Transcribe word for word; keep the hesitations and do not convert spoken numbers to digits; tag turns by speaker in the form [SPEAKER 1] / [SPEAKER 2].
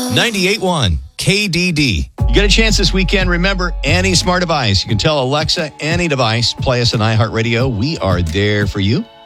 [SPEAKER 1] ninety-eight point one K D D. You get a chance this weekend. Remember, any smart device. You can tell Alexa, any device, play us on iHeartRadio. We are there for you.